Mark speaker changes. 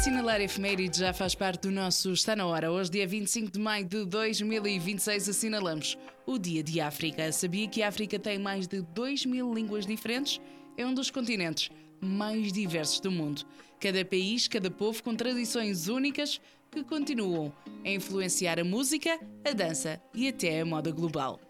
Speaker 1: Assinalar efemérides já faz parte do nosso Está na Hora. Hoje, dia 25 de maio de 2026, assinalamos o Dia de África. Sabia que a África tem mais de 2.000 línguas diferentes? É um dos continentes mais diversos do mundo. Cada país, cada povo com tradições únicas que continuam a influenciar a música, a dança e até a moda global.